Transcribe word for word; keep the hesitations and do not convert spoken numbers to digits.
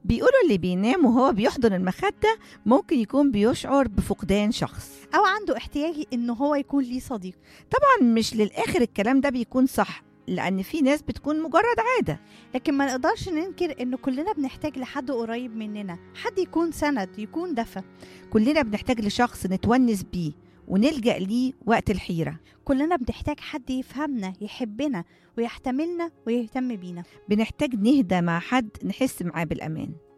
بيقولوا اللي بينام وهو بيحضن المخدة ممكن يكون بيشعر بفقدان شخص، أو عنده احتياج إنه هو يكون ليه صديق. طبعا مش للآخر الكلام ده بيكون صح، لأن في ناس بتكون مجرد عادة. لكن ما نقدرش ننكر إنه كلنا بنحتاج لحد قريب مننا، حد يكون سند، يكون دفى. كلنا بنحتاج لشخص نتونس بيه ونلجأ ليه وقت الحيرة. كلنا بنحتاج حد يفهمنا، يحبنا ويحتملنا ويهتم بينا. بنحتاج نهدى مع حد نحس معاه بالأمان.